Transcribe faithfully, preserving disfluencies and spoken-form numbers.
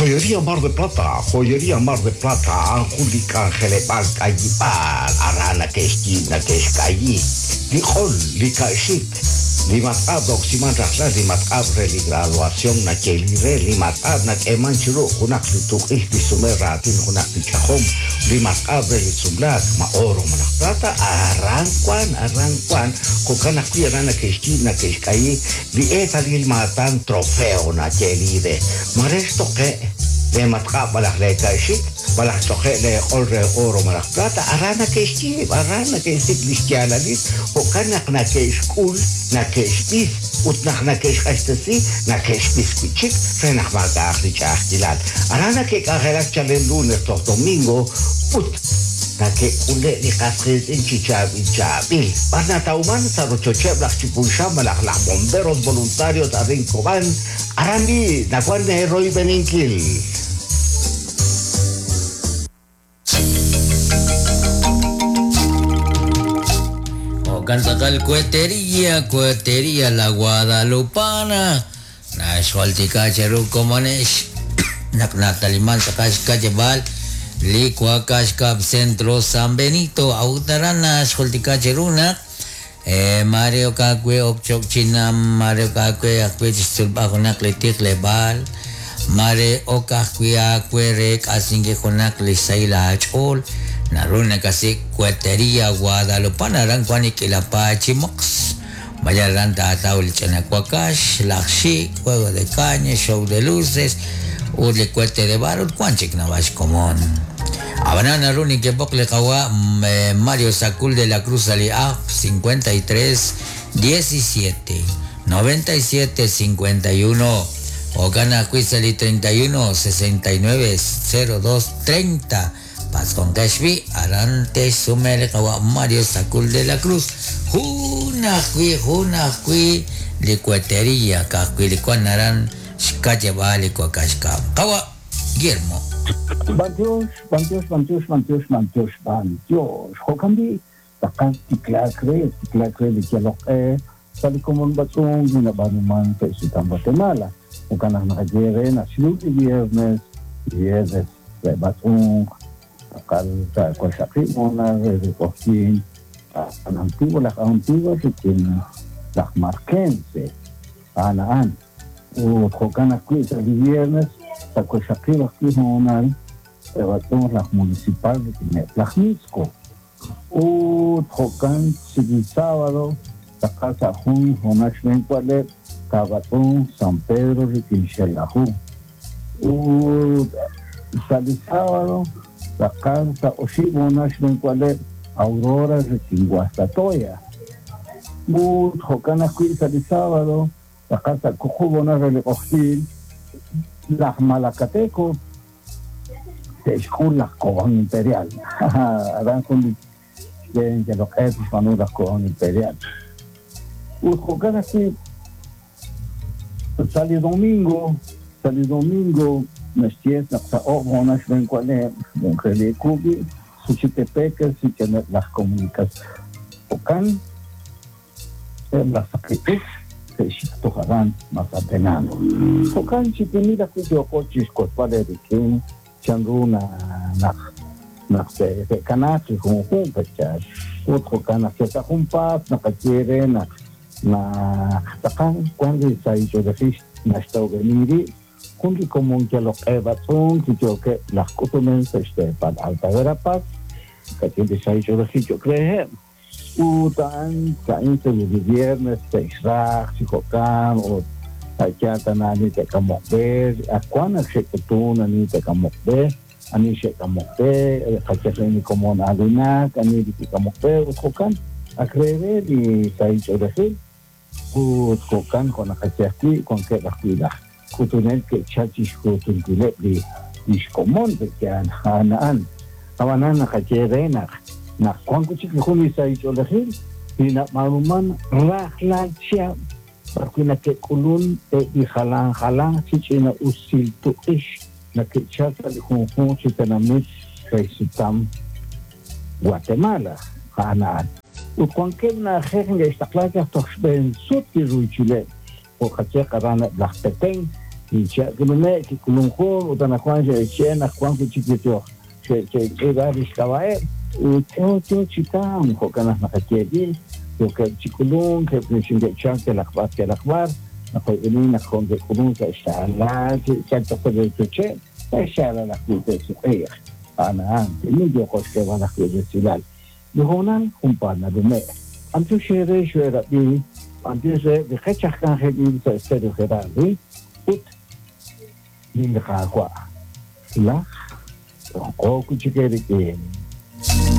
Joyería Mar de Plata, Joyería Mar de Plata, Angélica Angelepal, Cayipal, Arana Kestina, Kescayi, Lijol, Likashik, Limatab, Oximan Raslas, Limatab, Religraduación, Nakelire, Limatab, Nakemanchuru, Hunak Litukis, Lisumeratin, Hunak Lichahom, Limatab, Relisumlak, Maoro, Manaplata, Arranquan, Arranquan, Kokanaki, Arana Kestina, Keskayi, Lieta Lilmatan, Trofeo, Nakelire, Maresto que le matkab balak le kaishik balak toke le olre oro malak plata arana keishi arana keisik liskiala lit o kanak na keish kul na keish bis ut nak na keish kastasi na keish bis kuchik renak malka akhli chahtilal arana ke kagelak chalen lunes to domingo ut na ke ule li kasris in chichabil chabil barna tauman sa rochoche blak chipulsha malak la bomberos voluntarios a Rincoban arandi na kwan ne Roy Beninkil. Cantacal Cuetería, Cuetería La Guadalupana, Nashwaltica Cheruco Manesh, Naknataliman Sakashka Jebal, Licuacashcap Centro San Benito, Autarana, Nashwaltica Cheruna, Mario Cacue, Opchok China, Mario Cacue, Aquetilbaconac Letic Lebal, Mare Ocacue, Aquerec, Asinge Conac Lisaila Achol. Naruna kasi Cuetería Guadalupana Ranquani Quilapachi Mox Vayaran Tataul Chanacuacash Laxi, juego de caña, show de luces Ule Cuete de Barut Cuanchic Navash Común Abanana Runi que Pocle Kawa Mario Sacul de la Cruz Ali A cincuenta y tres diecisiete noventa y siete cincuenta y uno Ogana Cuisali treinta y uno sesenta y nueve cero dos treinta Paz con Cashby, Arante Sumele Kawa Mario Sacul de la Cruz, Junacui, Junacui, Licuetería, Cacui, Licuanaran, Shkacheba, Licuacashka, Kawa, Guillermo. Bantios, Bantios, Bantios, Bantios, Bantios, Bantios, Hokambi, Takan Tiklacre, Tiklacre, Likialoke, Salikomon Batung, Ginabanuman, Pesutan Guatemala, Ocanas Nagere, Nacilu y Viernes, Viernes, Batung, Akal sa kwasakri mona de coquín an antiguo las antiguas que tienen las marquense anaan o jocana cuisa de viernes sa kwasakri las que mona evacuamos las municipales de Tlajmisco o jocan si sábado la casa jun jonachmen cuale cabatón San Pedro de Quinchelahu o sali sábado la casa Oshibo National Quale Aurora de Tinguastatoya. Mut Jocana Cuisa de sábado, la casa Cujubona de Ojil, las Malacateco, de Escuela Cojón Imperial. Harán con que lo que es Manuela Cojón Imperial. Mut Jocana Cuisa sale domingo, sale domingo. Mesties naksa o monas ven cuale un rele kubi suchitepeque si tiene las comunicaciones ocan las sacrificios que tojarán más apenando ocan si tenida que yo coches corpale de quien chanduna na na se de canati con un pechar otro cana que está un pas na quiere na na takan cuando se hizo de fish na está veniri kundi común que lo que va son que yo que las costumbres este para Alta Verapaz que tiene seis horas y yo creo utan caínse de viernes seis raj si jocan o allá tanani te como ver a cuándo se que tú ni te como ver ani se como ver que ni como nada ani te como ver jocan a creer y seis horas y jocan con la que aquí con que la cuida kutunel ke chachis kutun kule di diskomon de kan hanan awanan na kajerena na kwan ku chik khuni sai cholahil ina maluman rahlacha pakina ke kulun e di halang halang chichina usil tu ish na ke chata di khun chitanamit kay sitam Guatemala hanan ukwan ke na kheng ge istaklaka toxben sut ki ruchile o khache qarana lahteng y ya que me que con un juego tan Juan se chena Juan que chiquito que que que va riscaba eh y yo yo chitam ko kana na que yo que chiculun que principio chan que la va que la va na fue en una con de con que está la que tanto fue de che esa era la que se ella ana ni yo que va la que de silal yo honan un pana de me antes se yo era bien antes de que chascan que se se de gerali ut ni la qua la o ku chike de